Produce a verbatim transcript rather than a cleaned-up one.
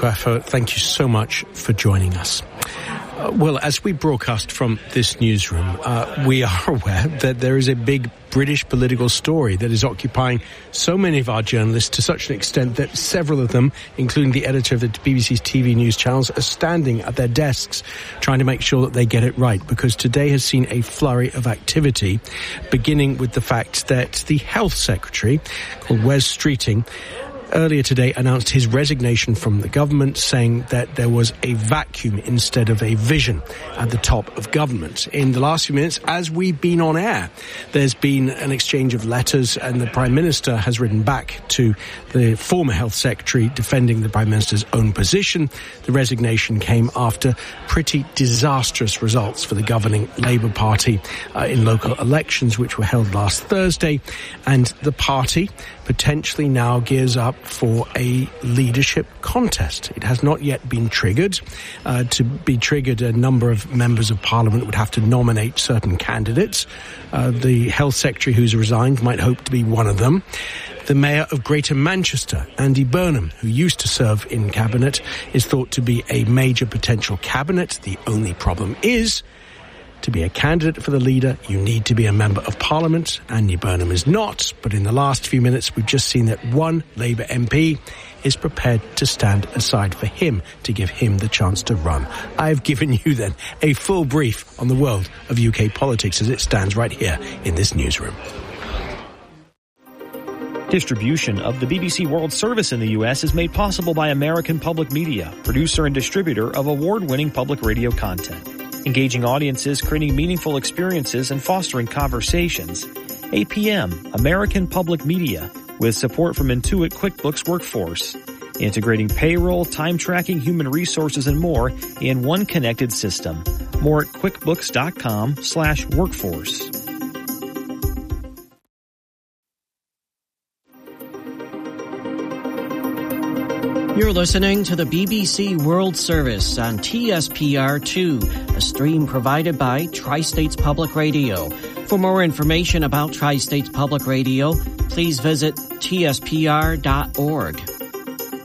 Bafo, thank you so much for joining us. Uh, well, as we broadcast from this newsroom, uh, we are aware that there is a big British political story that is occupying so many of our journalists to such an extent that several of them, including the editor of the B B C's T V news channels, are standing at their desks trying to make sure that they get it right, because today has seen a flurry of activity, beginning with the fact that the Health Secretary, called Wes Streeting, earlier today announced his resignation from the government, saying that there was a vacuum instead of a vision at the top of government. In the last few minutes, as we've been on air, there's been an exchange of letters, and the Prime Minister has written back to the former Health Secretary defending the Prime Minister's own position. The resignation came after pretty disastrous results for the governing Labour Party uh, in local elections, which were held last Thursday, and the party potentially now gears up for a leadership contest. It has not yet been triggered. Uh, to be triggered, a number of members of Parliament would have to nominate certain candidates. Uh, the Health Secretary who's resigned might hope to be one of them. The Mayor of Greater Manchester, Andy Burnham, who used to serve in Cabinet, is thought to be a major potential cabinet. The only problem is, to be a candidate for the leader, you need to be a member of Parliament. Andy Burnham is not, but in the last few minutes we've just seen that one Labour M P is prepared to stand aside for him, to give him the chance to run. I've given you then a full brief on the world of U K politics as it stands right here in this newsroom. Distribution of the B B C World Service in the U S is made possible by American Public Media, producer and distributor of award-winning public radio content. Engaging audiences, creating meaningful experiences, and fostering conversations. A P M, American Public Media, with support from Intuit QuickBooks Workforce. Integrating payroll, time tracking, human resources, and more in one connected system. More at quickbooks.com slash workforce. You're listening to the B B C World Service on T S P R two, a stream provided by Tri-States Public Radio. For more information about Tri-States Public Radio, please visit T S P R dot org.